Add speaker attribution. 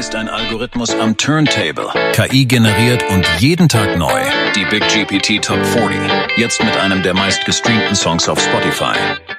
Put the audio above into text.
Speaker 1: ist ein Algorithmus am Turntable. KI generiert und jeden Tag neu. Die Big GPT Top 40. Jetzt mit einem der meistgestreamten Songs auf Spotify.